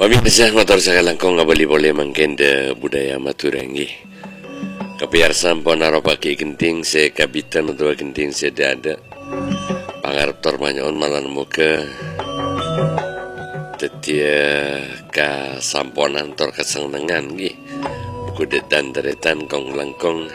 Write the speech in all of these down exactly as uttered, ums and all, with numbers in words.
Pemirsa motor sakalang kong ngabali boleh mangkenda budaya maturangi. Kapiar sampon naro paki genting se kabitan atau genting se dada. Pangarap tormanyon malan muka. Tetia ka samponan tor kasenengan gi. Kudetan deretan kong langkong.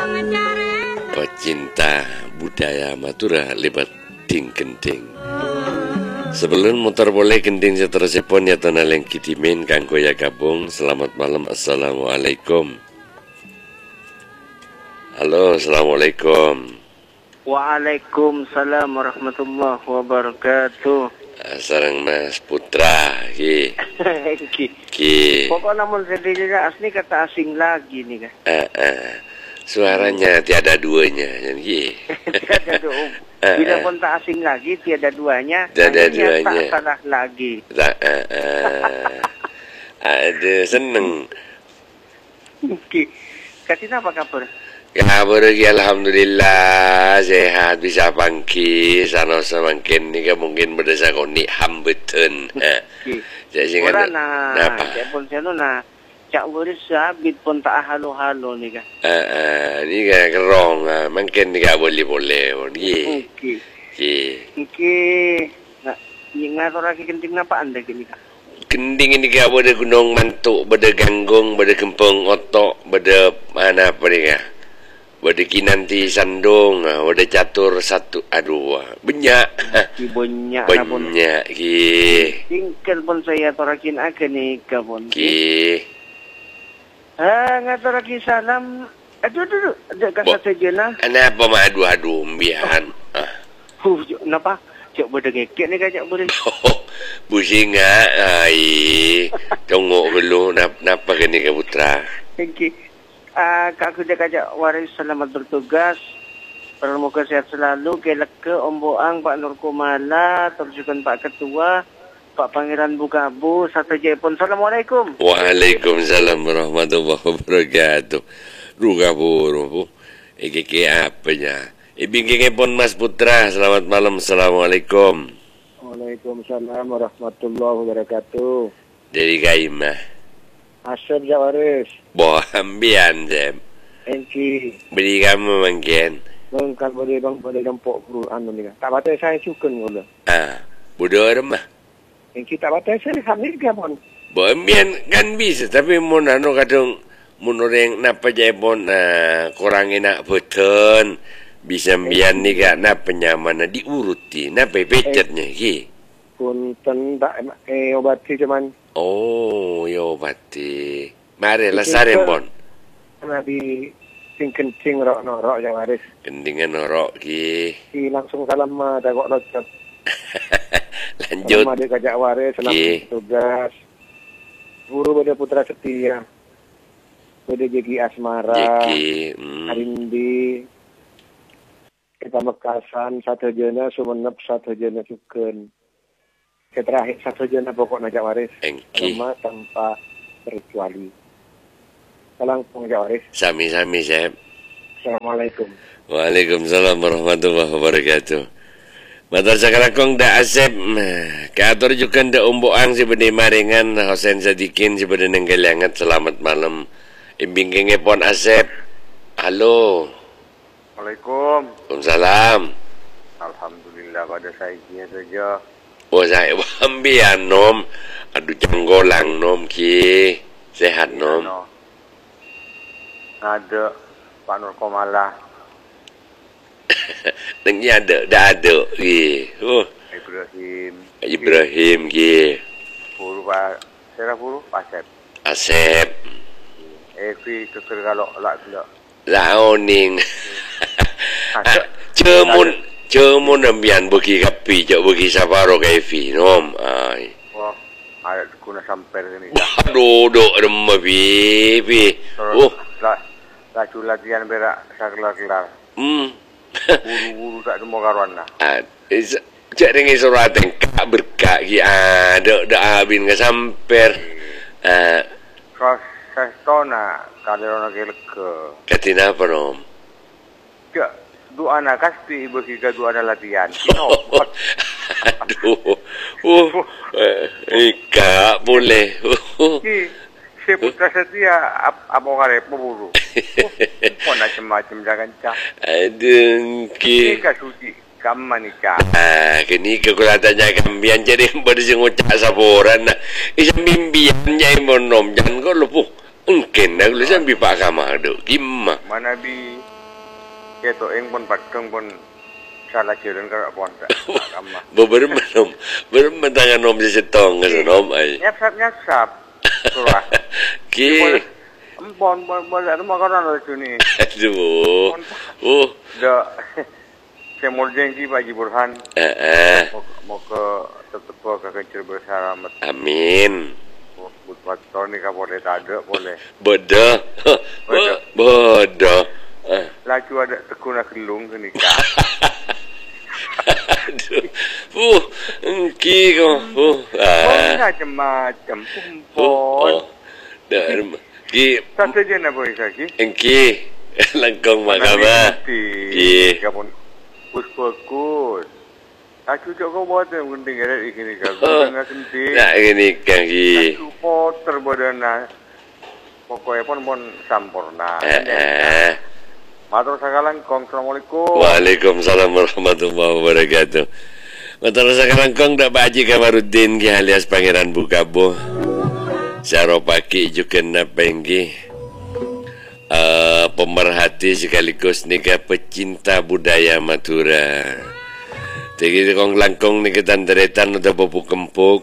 Pecinta budaya matura lebat ting genting. Sebelum motor boleh kending seterusipun ya tonaleng kitimin kanggo ya gabung. Selamat malam, assalamualaikum. Halo, assalamualaikum. Waalaikumsalam warahmatullahi wabarakatuh. Sarang Mas Putra, ki. ki. Ki. Pokoknya namun sedih asli kata asing lagi nih kan. Uh, uh. Suaranya tiada duanya, ki. Tiada dua. Bila pun tak asing lagi, tiada duanya. Tiada duanya. Tak salah lagi. Tak, uh, uh. Ada seneng. Ki. Katina apa kabar? Kabar lagi alhamdulillah sehat bisa pangki sana semakin ni kan mungkin berdasar kau ni hambeten. Jadi singa na. Napa? Saya pun saya na. Cak boleh sabit pun tak halo-halo ni kan. Ah, uh, ni kan kerong ah, mungkin ni kan boleh-boleh. Okey. Okey. Okey. Okey. Nak ingat orang kenting apa anda kini kan? Kending ini kan ada gunung mantuk, ada ganggung, ada kempeng otok, ada mana apa ni kan? Ada kinanti sandung, ada catur satu, aduh, banyak. Banyak. Banyak ki. Tinggal pun saya torakin akan ni kabon. Ki. Ah, ngaturaki salam. Aduh, aduh, ada kata saja nah. Kenapa mak aduh-aduh umbian? Ah. Huh, kenapa? Cak berdegek ni kan cak berdegek. Oh, pusing ah. Ai. Tunggu dulu nap napa kini ke putra? Okey. Ah, kak kuda kajak waris selamat bertugas. Permoga sehat selalu. Keleke Om Boang, Pak Nur Kumala, terjukan Pak Ketua, Pak Pangeran Bukabu, satu Jepun. Assalamualaikum. Waalaikumsalam warahmatullahi wabarakatuh. Ruga buru bu. Iki ke apanya? Ibingking pun Mas Putra. Selamat malam. Assalamualaikum. Waalaikumsalam warahmatullahi wabarakatuh. Dari Gaimah. Asap Jawaris. Boh ambian Zem. Enki. Beri kamu mungkin. Bangkan boleh bang boleh gampok guru anu ni kan. Tak batai saya sukan gula. Ah, bodoh remah. Enki tak batai saya hamil ke pun. Boh ambian kan bisa tapi mun anu kadang mun orang napa jepon ah kurangin nak beten. Bisa ambian ni kan napa nyaman diuruti napa pecetnya ki. Punten tak eh obati cuman. Oh, yo obati. Mari lah sarembon. Nabi sing kencing rok norok yang waris. Kendingan norok ki. Ki langsung salam mah dah kok locot. Lanjut. Salam adik kajak waris, selamat tugas. Guru pada putra setia. Pada Jeki Asmara. Jeki. Hmm. Arindi. Kita Mekasan, satu jena Sumenep, satu jena Suken. Terakhir satu jena pokok najak waris. Engki. Sama tanpa terkecuali. Langsung najak waris. Sami-sami, Sep. Assalamualaikum. Waalaikumsalam warahmatullahi wabarakatuh. Matar sakalakong da Asep. Keatur juga da umboang si benda maringan. Hosen Sadikin si benda nenggalangat. Selamat malam. Imbingkingi pon Asep. Halo. Assalamualaikum. Waalaikumsalam. Alhamdulillah pada saiznya saja. Oh saya ambian nom. Aduh janggolang nom ki. Sehat nom. No. Ada Pak Nur Kumala. Nengnya ada, dah ada ki. Oh. Ibrahim. Ibrahim ki. Puru Pak. Saya puru Asep. Asep. Evi keker kalau lak pula. Launing. Cemun, cemun ambian bagi kapi, cak bagi saparo kaifi nom. Ai. Wah, ada kuna sampai ni. Waduh, dok remah pi, pi. Oh, lah, lah latihan berak saklar-kelar. Hmm. Buru-buru tak semua karuan lah. Ah, cak dengan surat yang kak berkak ki. Ah, dok dok abin ke samper. Ah, proses tona kalau nak kelke. katina apa nom? Cak, dua anak kaspi bagi kedua anak latihan. Kino. Aduh. Uh, uh, Ika boleh. Uh. Ki, saya putra setia apa kare pemburu. Pun macam-macam jangan cak. Aduh, ki. Ika suci, kamu nikah. Ah, kini kekulatanya kambian jadi bersengucak saboran. Isang bimbiannya monom jangan kau lupa. Engken dah lu sambil pak kamar tu. Gimana? Mana bi, kita eng pun patung pun salah jalan kerap pun tak kamar. Beberapa nom, beberapa tangan nom sesetong ke nom ay. Nyap sap nyap sap. Surah. Ki. Bon bon bon ada makanan ada sini. Aduh. Oh. Dah. Saya mau janji Pak Haji Burhan. Eh eh. Mau ke tetap ke kecil bersalamat. Amin. Buat tahun ni kalau boleh tak ada boleh. Bodoh. Bodoh. Laju ada tekuna kelung ke nikah. Aduh. Uh, engki kau. Uh. Oh, macam-macam pumpon. Dah. Ki. Tak saja nak boleh lagi. Engki. Langkong mahkamah. Ki. Kapun kus-kus. Aku cakap kau buat yang penting ada di sini kan. Tengah penting. Nak ini kan ki. Aku poter badan pokoknya pun pun sampurna. Eh. Matur sakalang kong. Assalamualaikum. Waalaikumsalam warahmatullahi wabarakatuh. Matur sakalang kong dak Pak Haji Kamaruddin ki alias Pangeran Bukabo. Saropaki juga napenggi. Uh, pemerhati sekaligus nikah pecinta budaya Madura. Tinggi kong langkong ni ketanderetan udah bobu kempuk.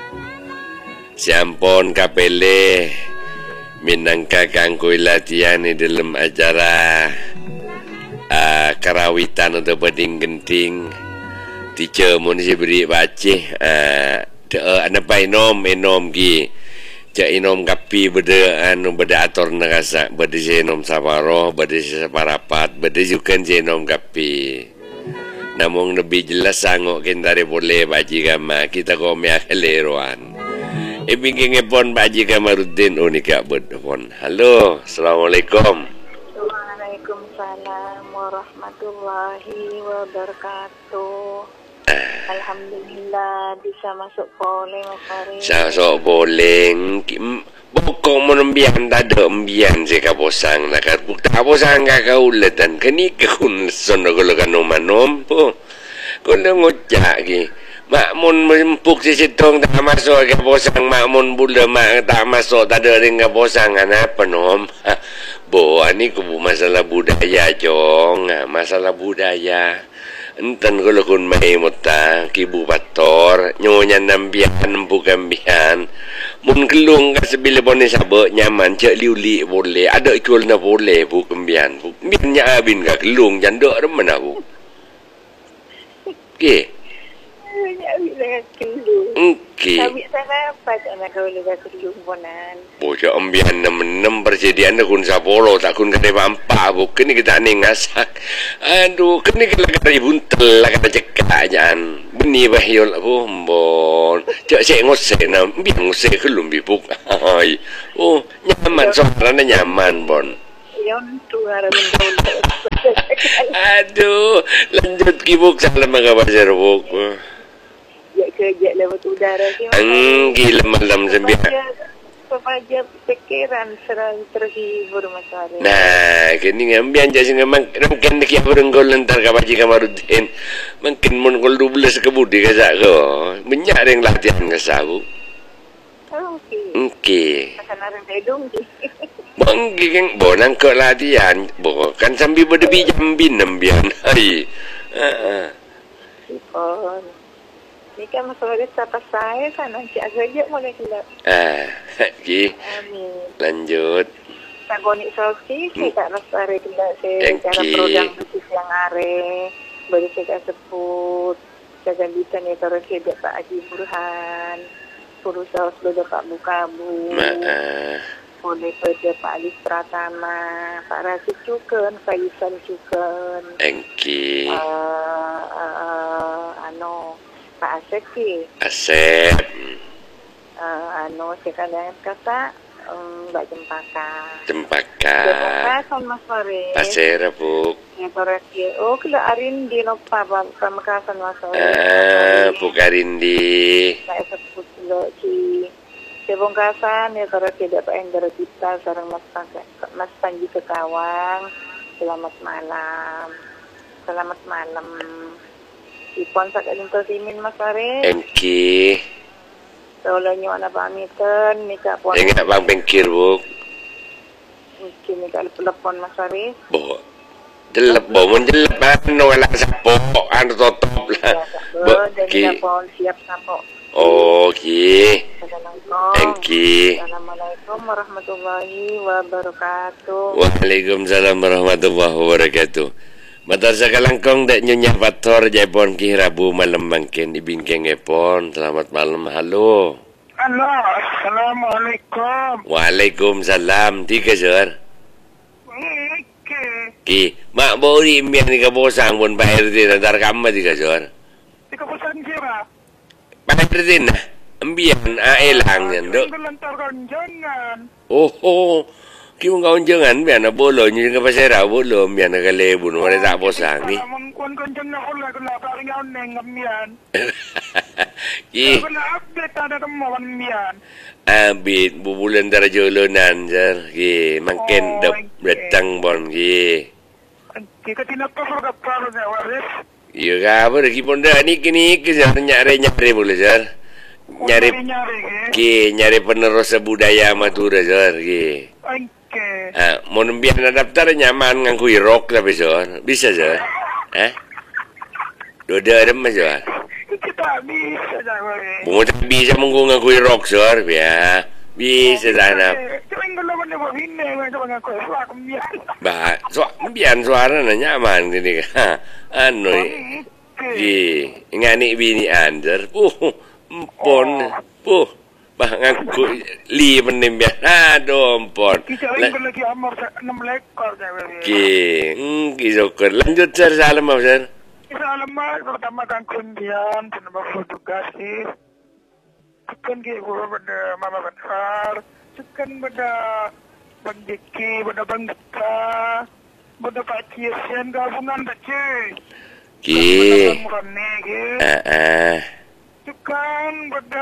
Siampon kapele minangka kangkui latihan di dalam acara uh, karawitan udah bading genting. Teacher mun si beri baca uh, uh, ana pai nom enom gi. Cak inom kapi beda anu beda ator nerasa beda jenom sabaro beda separapat beda juga jenom kapi. Namun lebih jelas sanggup kita boleh baji kama kita kau miak leruan. Ibing ngepon baji Kamaruddin unika bedpon. Halo, assalamualaikum. Waalaikumsalam warahmatullahi wabarakatuh. Alhamdulillah bisa masuk polling Mas Farid. Masuk polling. Bokong mo ng biyan dado biyan si kabosang nakarpuk kabosang kakauletan kani kun sono ko kan manom po kun ngocak gi makmun mempuk si sitong tak masuk kabosang makmun bula mak tak masuk tak ada ring kabosang apa nom bo ani ku masalah budaya jong masalah budaya. Enten kalau kun mai mota kibu pator nyonya nambian bukan bian mun kelung ka sebila bone sabak nyaman cek liuli boleh ada ikul na boleh bu kembian bu biannya abin ka kelung jandok remen aku ke ya bila kelung ke tapi sana apa nak kau lega kelung bonan bocah ambian nemen persediaan kun sapolo tak kun kene pampa bu kene kita ni ngasak aduh kene kita kata buntel lah kata cekak jan beni bahyol bu bon cek sek ngosek na biang ngosek kelum bibuk ai oh nyaman soalnya nyaman bon yon tu harap mendol aduh lanjut kibuk salam mengabasir buk ya kerja lewat udara ang gila malam sembilan Pepaja pikiran serang terhibur masalah. Nah, kini ngambian jadi memang mungkin nak berengkol lentar kabaji Kamaruddin. Mungkin mun kol dua belas kebudi kasak ko. Banyak yang latihan kasabu. Okey. Okey. Akan ada bedung je. Banggi keng bonang ke latihan. Bo kan sambil berdebi jambin nambian. Hai. Heeh. Oh. Ni kan masalah siapa saya kan nanti agak boleh kelak. Ah, ki. Amin. Lanjut. Tak gonik sosi, saya tak rasa are kelak saya cara produk bisnis yang are. Baru saya sebut. Saya bisa ni terus saya Pak Haji Burhan. Perusahaan sudah Pak Bukabu. Maaf. Boleh pada Pak Alis Pratama, Pak Rasid juga, Faisal juga. Engki. Uh, uh, ano, Pak Asep sih. Asep. Uh, ano, sekarang kata um, Mbak Cempaka. Cempaka. Pamekasan Mas Farid. Pasera, Bu. Ya, Toraki. Oh, kila Arindi no pa Pamekasan Mas Farid. Ah, Bu Karindi. Saya sebut lo ci Sebongkasan ya Toraki dapat ender kita sareng Mas Panji, Mas Panji Kekawang. Selamat malam. Selamat malam. Ipon sak alinto simin Mas Farid. Engki. Tolong anak pamitan, nikah puan. Enggak bang pengkir, Bu. Mungkin nikah telepon Mas Farid. Bo. Jelep, bo. Mun jelep, anu wala sapo. Anu totop lah. Bo, jadi pun siap sapo. Oh, ki. Assalamualaikum. Engki. Assalamualaikum warahmatullahi wabarakatuh. Waalaikumsalam warahmatullahi wabarakatuh. Matar sakalangkong dak nyonya pator Jepon ki Rabu malam mangken di bingkeng epon. Selamat malam. Halo. Halo, assalamualaikum. Waalaikumsalam. Tiga sir. Oke. Ki, mak bori imbian ni kabosang pun Pak R T antar kamma tiga sir. Tika pesan siapa? Pak R T nah. Imbian aelang yan do. Lantar jangan. Oh oh. Ki mong kaon jangan biar na bolo nyo yung kapasera bolo biar na kalebo no wala ta bosang ni. Mangkuan kan jangan ako la kula paring ako neng ngamian. Ki. Kula update ada temo ngamian. Abit bubulan dara jolonan sir. Ki mangken dap datang bon ki. Kita tinapa ko ka paro na waris. Iya ka apa ki ponda ni kini ki sir nyare nyare boleh sir. Nyari ki nyari penerus budaya Madura sir ki. Oke. Ah, mau nembian na daftar nyaman nganggo irok tapi sir. Bisa sir. Eh? Doda ada mas sir. Kita bisa jangan. Bungo tak bisa menggo nganggo irok sir. Ya. Bisa sana. Sering kalau mana buat ini, macam mana kau suara kemian. Ba, so bian suara na nyaman gini ka. Ano eh. Ki, ngani bini anjar. Uh, empon. Uh, bah ngaku li menembian. Aduh, empon. Kita lagi lagi amor enam lekor jangan. Ki, hmm, kisokor. Lanjut sir, salam apa sir? Salamat pertama kang kundian, penambah tugas sih. Sekan ke guru pada Mama Bansar, sekan pada Bang Jeki, pada Bang Deka, pada Pak Ciesian gabungan baca. Ki. Murni ke. Ah ah. Sekan pada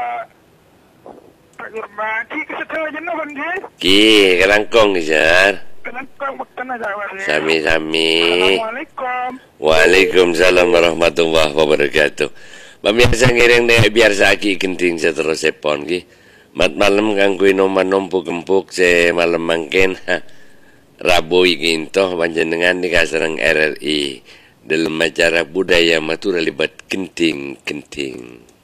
Pak Irman, ki kesetel aja no Bang Ji. Ki, kelangkong ni sir. Kelangkong makan aja Bang. Sami-sami. Assalamualaikum. Waalaikumsalam warahmatullahi wabarakatuh. Pamiasa ngiring na biar sa aki kenting sa terus sepon ki. Mat malam kang kuy noman-nompo kempuk sa malam mangken ha. Rabu ikinto panjenengan di kasarang R R I dalam acara budaya Madura libat kenting-kenting.